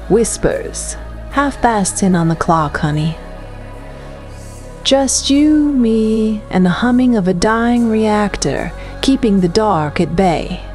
Whispers. 10:30 on the clock, honey. Just you, me, and the humming of a dying reactor, keeping the dark at bay.